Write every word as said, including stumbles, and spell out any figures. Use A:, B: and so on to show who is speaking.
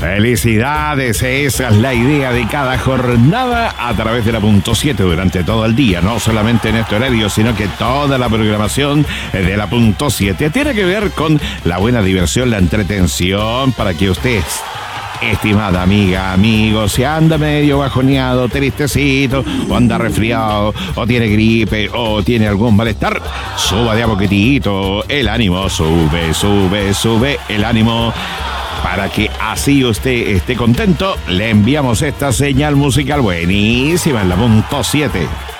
A: Felicidades, esa es la idea de cada jornada a través de la punto siete durante todo el día, no solamente en este horario, sino que toda la programación de la punto siete tiene que ver con la buena diversión, la entretención, para que usted, estimada amiga, amigo, si anda medio bajoneado, tristecito, o anda resfriado, o tiene gripe, o tiene algún malestar, suba de a poquitito el ánimo, sube, sube, sube el ánimo. Para que así usted esté contento, le enviamos esta señal musical buenísima en la punto siete.